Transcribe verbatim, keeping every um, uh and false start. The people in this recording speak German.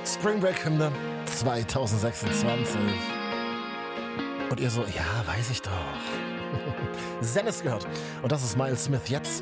Spring Break Hymne zwanzig sechsundzwanzig. Und ihr so, ja, weiß ich doch. Zen ist gehört. Und das ist Miles Smith jetzt